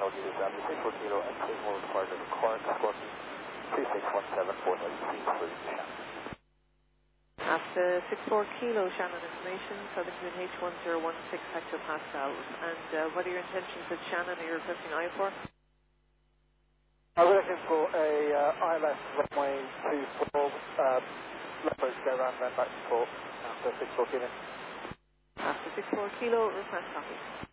LG 64 kilo and signal required to the car, Scorpion 3617 473 Shannon. After 64 kilo Shannon information, Southern Green H1016 hectopascals. And what are your intentions at Shannon? Are you requesting I4? We're looking for a ILS runway 24, left go around then back to port after 64 kilo. After 64 kilo, request copy.